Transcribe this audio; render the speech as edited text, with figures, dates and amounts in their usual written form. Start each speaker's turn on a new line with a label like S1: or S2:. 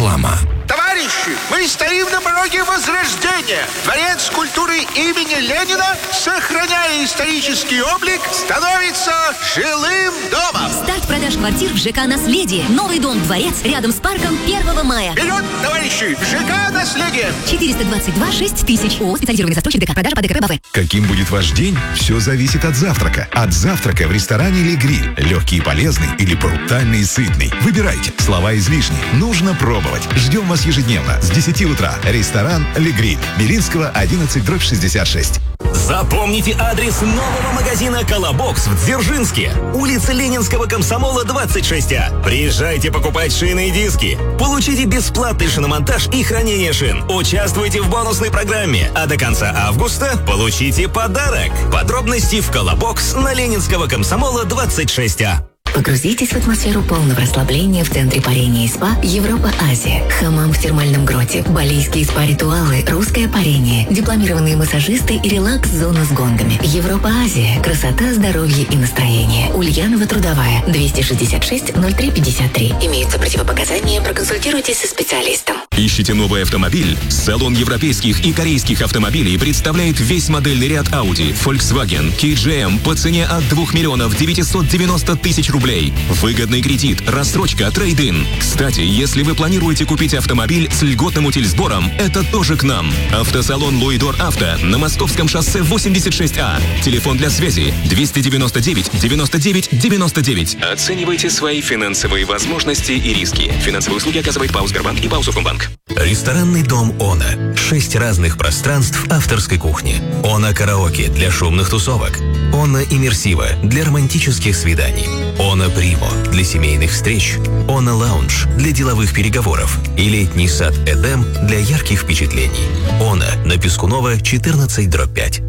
S1: Реклама.
S2: Товарищи, мы стоим на пороге Возрождения. Дворец культуры имени Ленина, сохраняя исторический облик, становится жилым домом.
S3: Старт продаж квартир в ЖК «Наследие». Новый дом-дворец рядом с парком 1 мая.
S2: Вперед, товарищи, в ЖК «Наследие».
S3: 422 6000. ООО «Специализированный застройщик ДК». Продажа по ДКБ БАВ.
S4: Каким будет ваш день? Все зависит от завтрака. От завтрака в ресторане «Ле Гриль». Легкий и полезный или брутальный и сытный. Выбирайте. Слова излишни. Нужно пробовать. Ждем вас ежедневно с 10 утра. Ресторан «Ле Гриль». Белинского, 11/66.
S5: Запомните адрес нового магазина «Колобокс» в Дзержинске. Улица Ленинского комсомола, 26А. Приезжайте покупать шины и диски. Получите бесплатный шиномонтаж и хранение шин. Участвуйте в бонусной программе. А до конца августа получите подарок. Подробности в «Колобокс» на Ленинского комсомола, 26А.
S6: Погрузитесь в атмосферу полного расслабления в центре парения и спа Европа-Азия. Хамам в термальном гроте, балийские спа-ритуалы, русское парение, дипломированные массажисты и релакс-зона с гонгами. Европа-Азия. Красота, здоровье и настроение. Ульянова Трудовая, 266-03-53. Имеются противопоказания, проконсультируйтесь со специалистом.
S5: Ищите новый автомобиль? Салон европейских и корейских автомобилей представляет весь модельный ряд Audi, Volkswagen, KGM по цене от 2 990 000 рублей. Выгодный кредит, рассрочка, трейд-ин. Кстати, если вы планируете купить автомобиль с льготным утильсбором, это тоже к нам. Автосалон Луидор Авто на Московском шоссе 86А. Телефон для связи 299 99 99. Оценивайте свои финансовые возможности и риски. Финансовые услуги оказывает ПАО «Сбербанк» и ПАО «Совкомбанк». Ресторанный дом «Она». 6 разных пространств авторской кухни. «Она караоке» для шумных тусовок. «Она иммерсива» для романтических свиданий. «Она Примо» для семейных встреч. «Она Лаунж» для деловых переговоров. И летний сад «Эдем» для ярких впечатлений. «Она» на Пескунова, 14/5.